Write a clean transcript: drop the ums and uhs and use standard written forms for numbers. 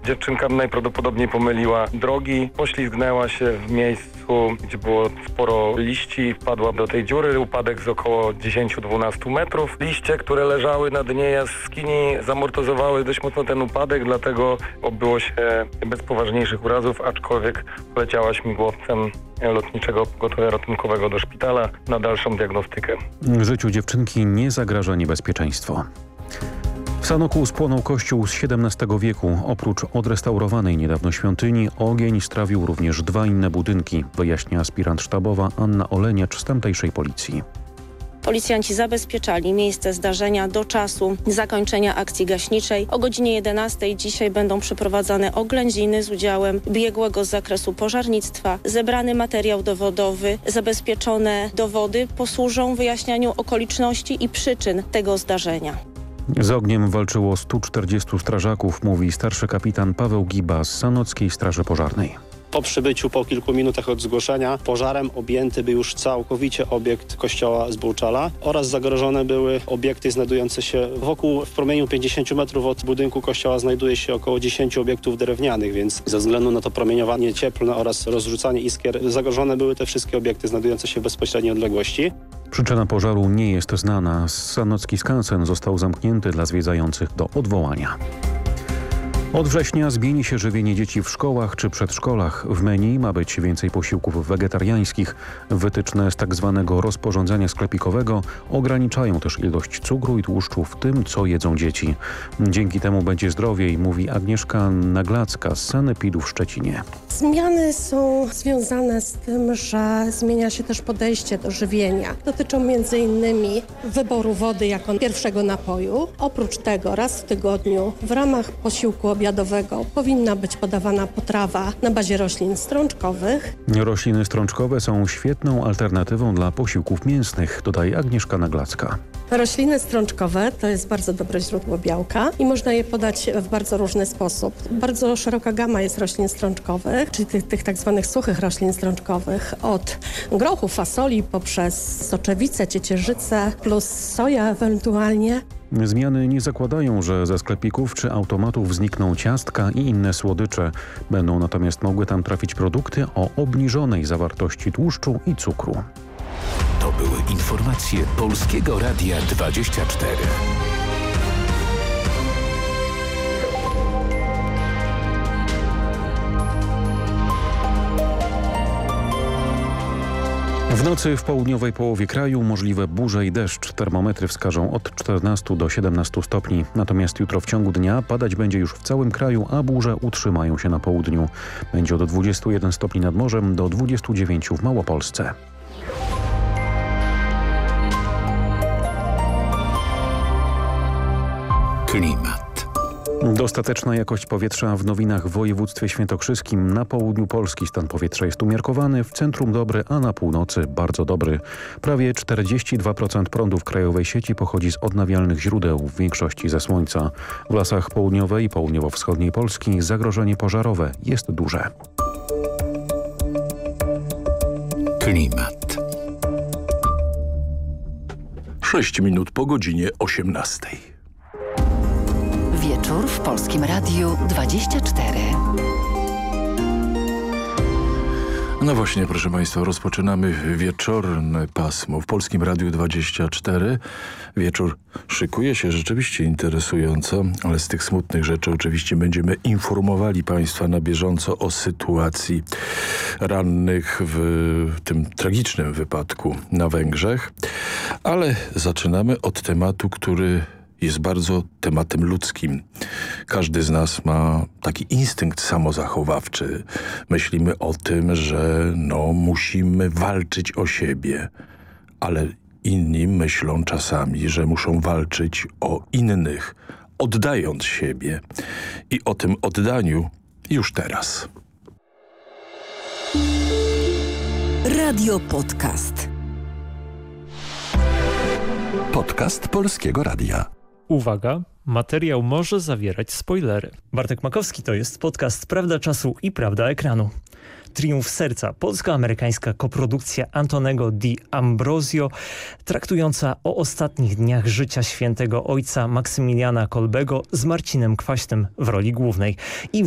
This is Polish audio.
Dziewczynka najprawdopodobniej pomyliła drogi, poślizgnęła się w miejscu, gdzie było sporo liści, wpadła do tej dziury. Upadek z około 10-12 metrów. Liście, które leżały na dnie jaskini, zamortyzowały dość mocno ten upadek, dlatego obyło się bez poważniejszych urazów, aczkolwiek poleciała śmigłowcem lotniczego pogotowia ratunkowego do szpitala na dalszą diagnostykę. Życiu dziewczynki nie zagraża niebezpieczeństwo. W Sanoku spłonął kościół z XVII wieku. Oprócz odrestaurowanej niedawno świątyni, ogień strawił również 2 inne budynki, wyjaśnia aspirant sztabowa Anna Oleniacz z tamtejszej policji. Policjanci zabezpieczali miejsce zdarzenia do czasu zakończenia akcji gaśniczej. O godzinie 11 dzisiaj będą przeprowadzane oględziny z udziałem biegłego z zakresu pożarnictwa. Zebrany materiał dowodowy, zabezpieczone dowody posłużą wyjaśnianiu okoliczności i przyczyn tego zdarzenia. Z ogniem walczyło 140 strażaków, mówi starszy kapitan Paweł Giba z Sanockiej Straży Pożarnej. Po przybyciu, po kilku minutach od zgłoszenia, pożarem objęty był już całkowicie obiekt kościoła z Bułczala oraz zagrożone były obiekty znajdujące się wokół. W promieniu 50 metrów od budynku kościoła znajduje się około 10 obiektów drewnianych, więc ze względu na to promieniowanie cieplne oraz rozrzucanie iskier zagrożone były te wszystkie obiekty znajdujące się w bezpośredniej odległości. Przyczyna pożaru nie jest znana. Sanocki skansen został zamknięty dla zwiedzających do odwołania. Od września zmieni się żywienie dzieci w szkołach czy przedszkolach. W menu ma być więcej posiłków wegetariańskich. Wytyczne z tzw. rozporządzenia sklepikowego ograniczają też ilość cukru i tłuszczu w tym, co jedzą dzieci. Dzięki temu będzie zdrowiej, mówi Agnieszka Naglacka z Sanepidu w Szczecinie. Zmiany są związane z tym, że zmienia się też podejście do żywienia. Dotyczą m.in. wyboru wody jako pierwszego napoju. Oprócz tego raz w tygodniu w ramach posiłku obiadowego powinna być podawana potrawa na bazie roślin strączkowych. Rośliny strączkowe są świetną alternatywą dla posiłków mięsnych, dodaje Agnieszka Naglacka. Rośliny strączkowe to jest bardzo dobre źródło białka i można je podać w bardzo różny sposób. Bardzo szeroka gama jest roślin strączkowych, czyli tych tak zwanych suchych roślin strączkowych, od grochu, fasoli poprzez soczewice, ciecierzycę plus soja ewentualnie. Zmiany nie zakładają, że ze sklepików czy automatów znikną ciastka i inne słodycze. Będą natomiast mogły tam trafić produkty o obniżonej zawartości tłuszczu i cukru. To były informacje Polskiego Radia 24. W nocy w południowej połowie kraju możliwe burze i deszcz. Termometry wskażą od 14 do 17 stopni. Natomiast jutro w ciągu dnia padać będzie już w całym kraju, a burze utrzymają się na południu. Będzie od 21 stopni nad morzem do 29 w Małopolsce. Klimat. Dostateczna jakość powietrza w Nowinach w województwie świętokrzyskim. Na południu Polski stan powietrza jest umiarkowany, w centrum dobry, a na północy bardzo dobry. Prawie 42% prądu w krajowej sieci pochodzi z odnawialnych źródeł, w większości ze słońca. W lasach południowej i południowo-wschodniej Polski zagrożenie pożarowe jest duże. Klimat. 6 minut po godzinie 18. Wieczór w Polskim Radiu 24. No właśnie, proszę Państwa, rozpoczynamy wieczorne pasmo w Polskim Radiu 24. Wieczór szykuje się rzeczywiście interesująco, ale z tych smutnych rzeczy oczywiście będziemy informowali Państwa na bieżąco o sytuacji rannych w tym tragicznym wypadku na Węgrzech. Ale zaczynamy od tematu, który jest bardzo tematem ludzkim. Każdy z nas ma taki instynkt samozachowawczy. Myślimy o tym, że musimy walczyć o siebie, ale inni myślą czasami, że muszą walczyć o innych, oddając siebie. I o tym oddaniu już teraz. Radio Podcast. Podcast Polskiego Radia. Uwaga, materiał może zawierać spoilery. Bartek Makowski, to jest podcast Prawda Czasu i Prawda Ekranu. Triumf serca, polsko-amerykańska koprodukcja Antonego Di Ambrosio, traktująca o ostatnich dniach życia świętego ojca Maksymiliana Kolbego z Marcinem Kwaśnym w roli głównej. I